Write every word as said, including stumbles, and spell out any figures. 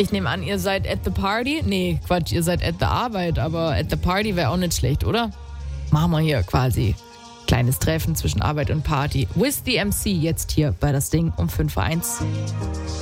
Ich nehme an, ihr seid at the party. Nee, Quatsch, ihr seid at the Arbeit, aber at the party wäre auch nicht schlecht, oder? Machen wir hier quasi kleines Treffen zwischen Arbeit und Party. With the M C jetzt hier bei das Ding um fünf Uhr eins.